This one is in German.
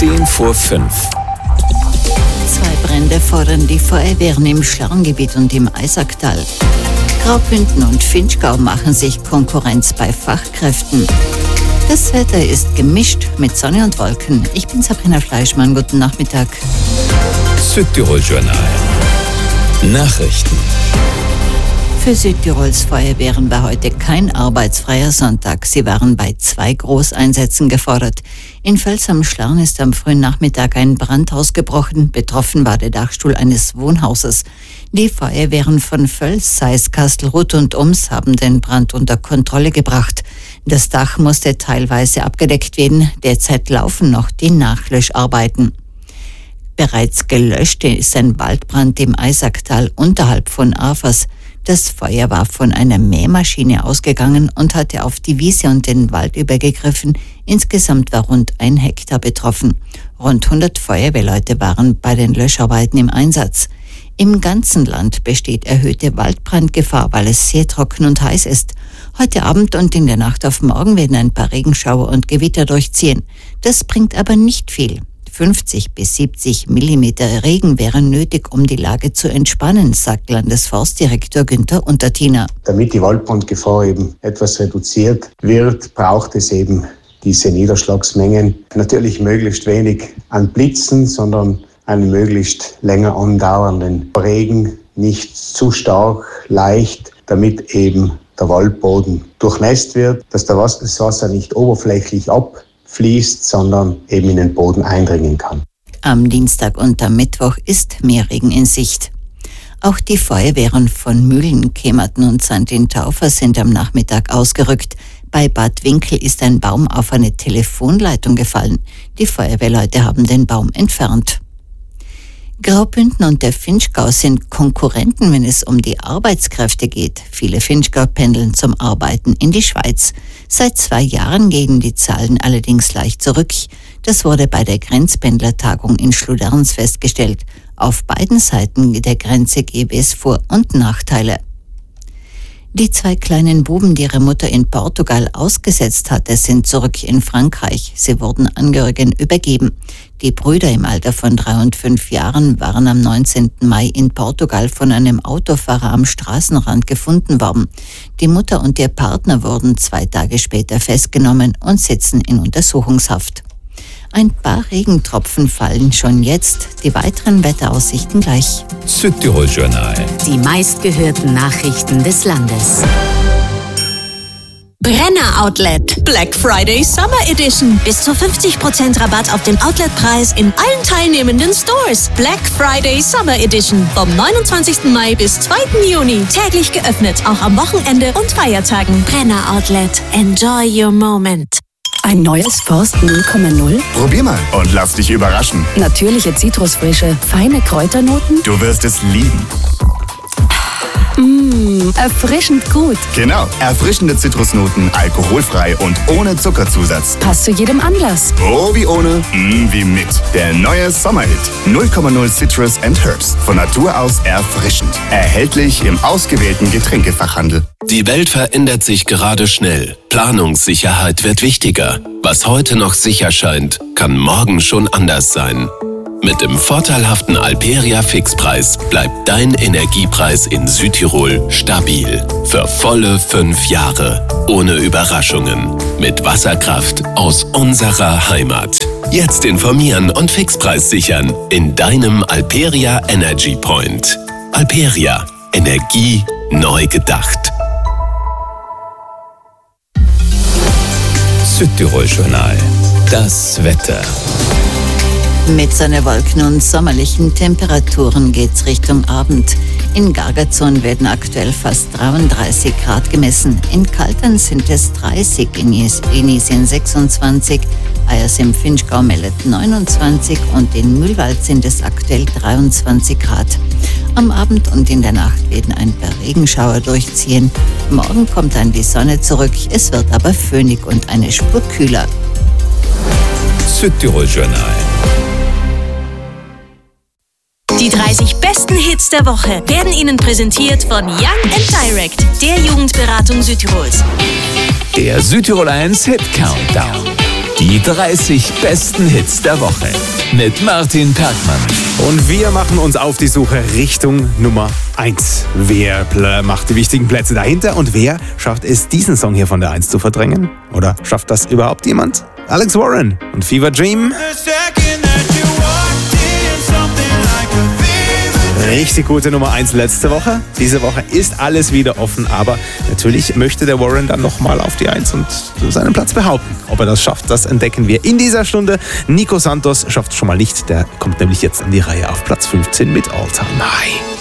5:10. Zwei Brände fordern die Feuerwehren im Schlarngebiet und im Eisacktal. Graubünden und Finchgau machen sich Konkurrenz bei Fachkräften. Das Wetter ist gemischt mit Sonne und Wolken. Ich bin Sabrina Fleischmann. Guten Nachmittag. Südtirol-Journal. Nachrichten. Für Südtirols Feuerwehren war heute kein arbeitsfreier Sonntag. Sie waren bei 2 Großeinsätzen gefordert. In Völs am Schlarn ist am frühen Nachmittag ein Brand ausgebrochen. Betroffen war der Dachstuhl eines Wohnhauses. Die Feuerwehren von Völs, Seis, Kastelruth und Ums haben den Brand unter Kontrolle gebracht. Das Dach musste teilweise abgedeckt werden. Derzeit laufen noch die Nachlöscharbeiten. Bereits gelöscht ist ein Waldbrand im Eisacktal unterhalb von Afers. Das Feuer war von einer Mähmaschine ausgegangen und hatte auf die Wiese und den Wald übergegriffen. Insgesamt war rund 1 Hektar betroffen. Rund 100 Feuerwehrleute waren bei den Löscharbeiten im Einsatz. Im ganzen Land besteht erhöhte Waldbrandgefahr, weil es sehr trocken und heiß ist. Heute Abend und in der Nacht auf morgen werden ein paar Regenschauer und Gewitter durchziehen. Das bringt aber nicht viel. 50 bis 70 Millimeter Regen wären nötig, um die Lage zu entspannen, sagt Landesforstdirektor Günther Untertiner. Damit die Waldbrandgefahr eben etwas reduziert wird, braucht es eben diese Niederschlagsmengen. Natürlich möglichst wenig an Blitzen, sondern einen möglichst länger andauernden Regen, nicht zu stark, leicht, damit eben der Waldboden durchnässt wird, dass das Wasser nicht oberflächlich abfließt, sondern eben in den Boden eindringen kann. Am Dienstag und am Mittwoch ist mehr Regen in Sicht. Auch die Feuerwehren von Mühlen, Kemerten und St. Taufer sind am Nachmittag ausgerückt. Bei Bad Winkel ist ein Baum auf eine Telefonleitung gefallen. Die Feuerwehrleute haben den Baum entfernt. Graubünden und der Finchgau sind Konkurrenten, wenn es um die Arbeitskräfte geht. Viele Finchgau pendeln zum Arbeiten in die Schweiz. Seit 2 Jahren gehen die Zahlen allerdings leicht zurück. Das wurde bei der Grenzpendlertagung in Schluderns festgestellt. Auf beiden Seiten der Grenze gäbe es Vor- und Nachteile. Die 2 kleinen Buben, die ihre Mutter in Portugal ausgesetzt hatte, sind zurück in Frankreich. Sie wurden Angehörigen übergeben. Die Brüder im Alter von 3 und 5 Jahren waren am 19. Mai in Portugal von einem Autofahrer am Straßenrand gefunden worden. Die Mutter und ihr Partner wurden 2 Tage später festgenommen und sitzen in Untersuchungshaft. Ein paar Regentropfen fallen schon jetzt. Die weiteren Wetteraussichten gleich. Südtirol-Journal. Die meistgehörten Nachrichten des Landes. Brenner Outlet. Black Friday Summer Edition. Bis zu 50% Rabatt auf den Outletpreis in allen teilnehmenden Stores. Black Friday Summer Edition. Vom 29. Mai bis 2. Juni. Täglich geöffnet. Auch am Wochenende und Feiertagen. Brenner Outlet. Enjoy your moment. Ein neues Forst 0,0? Probier mal und lass dich überraschen. Natürliche Zitrusfrische, feine Kräuternoten? Du wirst es lieben. Erfrischend gut. Genau, erfrischende Zitrusnoten, alkoholfrei und ohne Zuckerzusatz. Passt zu jedem Anlass. Oh, wie ohne, wie mit. Der neue Sommerhit. 0,0 Citrus and Herbs. Von Natur aus erfrischend. Erhältlich im ausgewählten Getränkefachhandel. Die Welt verändert sich gerade schnell. Planungssicherheit wird wichtiger. Was heute noch sicher scheint, kann morgen schon anders sein. Mit dem vorteilhaften Alperia Fixpreis bleibt dein Energiepreis in Südtirol stabil. Für volle 5 Jahre. Ohne Überraschungen. Mit Wasserkraft aus unserer Heimat. Jetzt informieren und Fixpreis sichern in deinem Alperia Energy Point. Alperia. Energie neu gedacht. Südtirol-Journal. Das Wetter. Mit Sonne, Wolken und sommerlichen Temperaturen geht's Richtung Abend. In Gargazon werden aktuell fast 33 Grad gemessen. In Kaltern sind es 30, in Inisien 26, Eyers im Finchgau meldet 29 und in Mühlwald sind es aktuell 23 Grad. Am Abend und in der Nacht werden ein paar Regenschauer durchziehen. Morgen kommt dann die Sonne zurück, es wird aber föhnig und eine Spur kühler. Südtirol-Journal. Die 30 besten Hits der Woche werden Ihnen präsentiert von Young & Direct, der Jugendberatung Südtirols. Der Südtirol 1 Hit Countdown. Die 30 besten Hits der Woche mit Martin Perkmann. Und wir machen uns auf die Suche Richtung Nummer 1. Wer macht die wichtigen Plätze dahinter und wer schafft es, diesen Song hier von der 1 zu verdrängen? Oder schafft das überhaupt jemand? Alex Warren und Fever Dream. Richtig gute Nummer 1 letzte Woche. Diese Woche ist alles wieder offen, aber natürlich möchte der Warren dann nochmal auf die 1 und seinen Platz behaupten. Ob er das schafft, das entdecken wir in dieser Stunde. Nico Santos schafft es schon mal nicht, der kommt nämlich jetzt an die Reihe auf Platz 15 mit All Time High.